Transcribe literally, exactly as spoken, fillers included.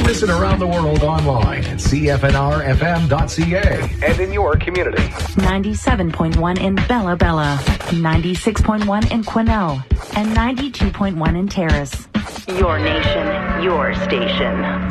Listen around the world online at C F N R F M dot C A and in your community. ninety-seven point one in Bella Bella, ninety-six point one in Quesnel, and ninety-two point one in Terrace. Your nation, your station.